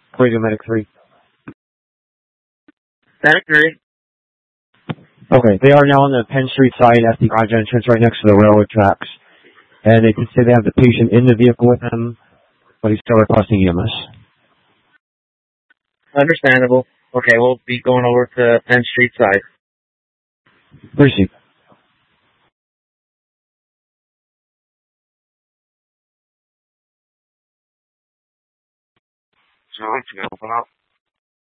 Radio Medic 3. Medic 3. Okay, they are now on the Penn Street side at the garage entrance right next to the railroad tracks. And they can say they have the patient in the vehicle with them, but he's still requesting EMS. Understandable. Okay, we'll be going over to Penn Street side. Appreciate it. So, let's go.